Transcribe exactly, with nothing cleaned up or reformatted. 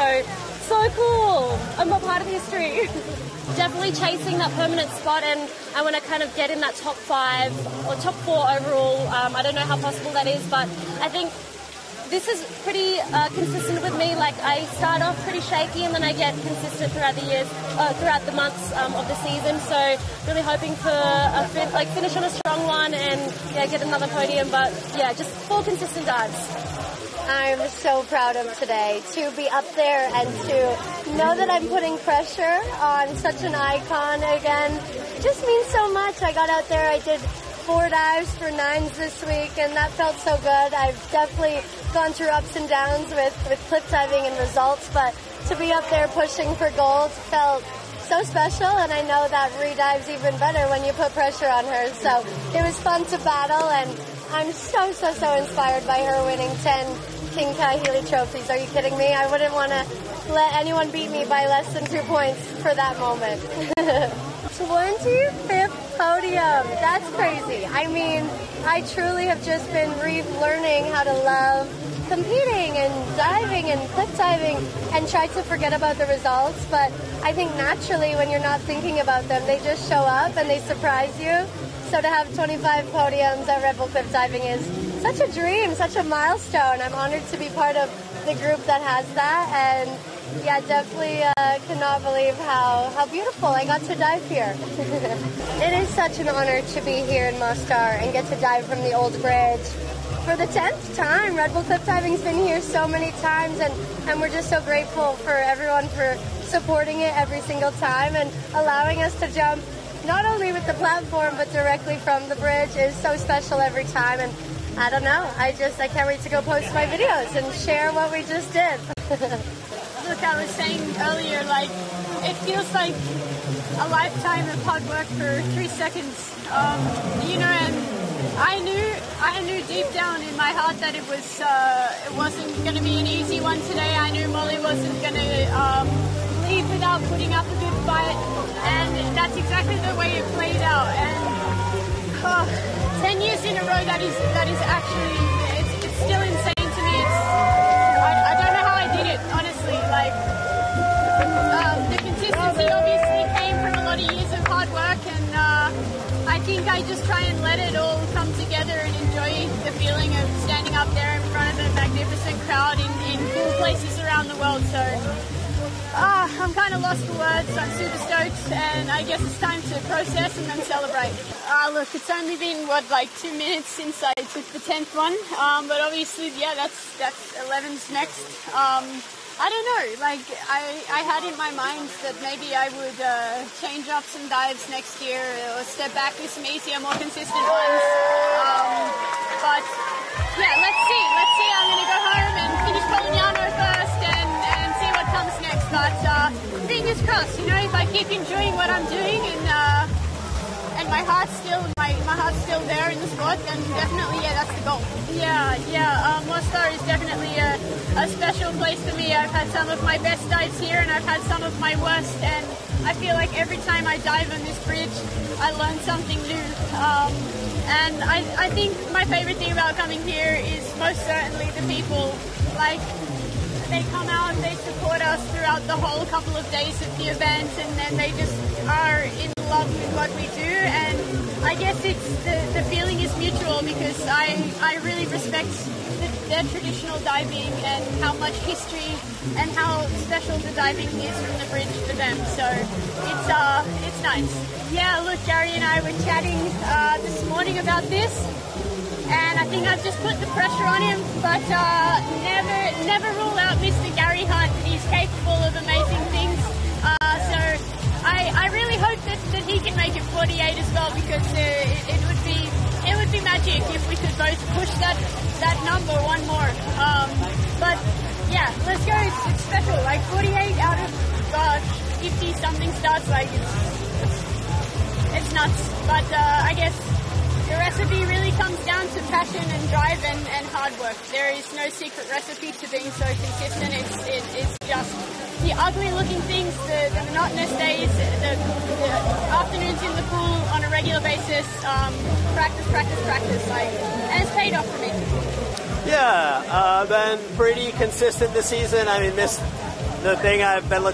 So, so cool. I'm a part of history. Definitely chasing that permanent spot, and I want to kind of get in that top five or top four overall. Um, I don't know how possible that is, but I think this is pretty uh, consistent with me. Like, I start off pretty shaky and then I get consistent throughout the years, uh, throughout the months um, of the season. So really hoping for a fin- like finish on a strong one and yeah, get another podium. But yeah, just four consistent dives. I'm so proud of today to be up there and to know that I'm putting pressure on such an icon again. It just means so much. I got out there, I did four dives for nines this week, and that felt so good. I've definitely gone through ups and downs with, with cliff diving and results, but to be up there pushing for gold felt so special, and I know that re-dive's even better when you put pressure on her. So it was fun to battle, and I'm so, so, so inspired by her winning ten King Kahili trophies. Are you kidding me? I wouldn't want to let anyone beat me by less than two points for that moment. twenty-fifth podium. That's crazy. I mean, I truly have just been relearning how to love competing and diving and cliff diving and try to forget about the results. But I think naturally when you're not thinking about them, they just show up and they surprise you. So to have twenty-five podiums at Red Bull Cliff Diving is such a dream, such a milestone. I'm honored to be part of the group that has that, and yeah, definitely uh, cannot believe how, how beautiful I got to dive here. It is such an honor to be here in Mostar and get to dive from the old bridge for the tenth time. Red Bull Cliff Diving's been here so many times, and, and we're just so grateful for everyone for supporting it every single time and allowing us to jump not only with the platform but directly from the bridge is so special every time. And I don't know, I just, I can't wait to go post my videos and share what we just did. Look, I was saying earlier, like, it feels like a lifetime of hard work for three seconds. Um, you know, and I knew, I knew deep down in my heart that it was, uh, it wasn't going to be an easy one today. I knew Molly wasn't going to um, leave without putting up a good fight, and that's exactly the way it played out. And oh, ten years in a row, that is, that is actually, it's, it's still insane to me. It's, I, I don't know how I did it, honestly. Like, um, the consistency obviously came from a lot of years of hard work, and uh, I think I just try and let it all come together and enjoy the feeling of standing up there in front of a magnificent crowd in, in cool places around the world. So, ah, I'm kind of lost for words. I'm super stoked, and I guess it's time to process and then celebrate. Uh, look, it's only been, what, like two minutes since I took the tenth one, um, but obviously, yeah, that's that's eleven's next. Um, I don't know, like, I, I had in my mind that maybe I would uh, change up some dives next year or step back with some easier, more consistent ones. Um, but, yeah, let's see. Let's see. I'm going to go home and finish Polignano first and, and see what comes next. But uh, fingers crossed, you know, if I keep enjoying what I'm doing and uh, and my heart's still my, my heart's still there in the sport, then definitely, yeah, that's the goal. Yeah, yeah, um, Mostar is definitely a, a special place for me. I've had some of my best dives here, and I've had some of my worst, and I feel like every time I dive on this bridge, I learn something new. Um, and I, I think my favorite thing about coming here is most certainly the people. Like, they come out, they support us throughout the whole couple of days of the event, and then they just are in love with what we do. And I guess it's the, the feeling is mutual, because I, I really respect the, their traditional diving and how much history and how special the diving is from the bridge for them. So it's uh it's nice. Yeah, look, Gary and I were chatting uh, this morning about this, and I think I've just put the pressure on him, but uh, never never rule out Mister Gary Hunt. He's capable of amazing things. Uh, so I, I really hope that, that he can make it forty-eight as well, because uh, it, it would be it would be magic if we could both push that that number one more. Um, but yeah, let's go. It's, it's special. Like forty-eight out of gosh, fifty something starts. Like it's it's, it's nuts. But uh, I guess the recipe really comes down to passion and drive and, and hard work. There is no secret recipe to being so consistent. It's it, it's just the ugly looking things, the, the monotonous days, the, the afternoons in the pool on a regular basis, um, practice, practice, practice, like, and it's paid off for me. Yeah, uh, been pretty consistent this season. I mean, missed the thing I've been looking